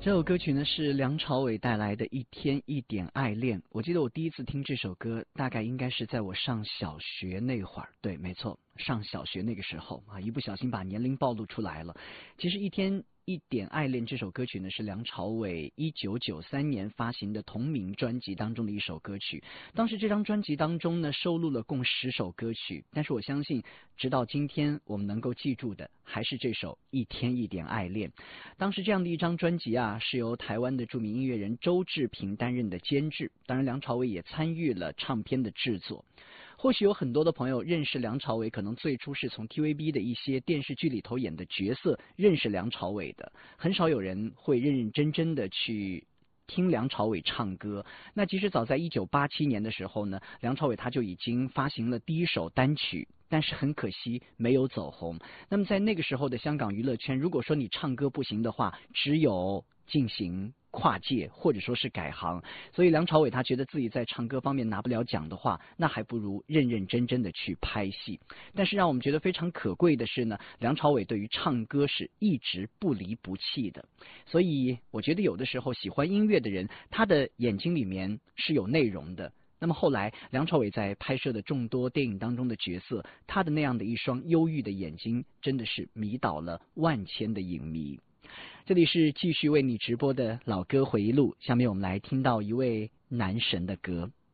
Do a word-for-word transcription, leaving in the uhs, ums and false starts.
这首歌曲呢是梁朝伟带来的《一天一点爱恋》。我记得我第一次听这首歌，大概应该是在我上小学那会儿。对，没错，上小学那个时候啊，一不小心把年龄暴露出来了。其实《一天一点爱恋》这首歌曲呢，是梁朝伟一九九三年发行的同名专辑当中的一首歌曲。当时这张专辑当中呢，收录了共十首歌曲，但是我相信，直到今天我们能够记住的还是这首《一天一点爱恋》。当时这样的一张专辑啊，是由台湾的著名音乐人周志平担任的监制，当然梁朝伟也参与了唱片的制作。或许有很多的朋友认识梁朝伟，可能最初是从 T V B 的一些电视剧里头演的角色认识梁朝伟的，很少有人会认认真真的去听梁朝伟唱歌。那其实早在一九八七年的时候呢，梁朝伟他就已经发行了第一首单曲，但是很可惜没有走红。那么在那个时候的香港娱乐圈，如果说你唱歌不行的话，只有进行跨界或者说是改行。所以梁朝伟他觉得自己在唱歌方面拿不了奖的话，那还不如认认真真的去拍戏。但是让我们觉得非常可贵的是呢，梁朝伟对于唱歌是一直不离不弃的。所以我觉得有的时候喜欢音乐的人，他的眼睛里面是有内容的。那么后来梁朝伟在拍摄的众多电影当中的角色，他的那样的一双忧郁的眼睛真的是迷倒了万千的影迷。这里是继续为你直播的老歌回忆录，下面我们来听到一位男神的歌。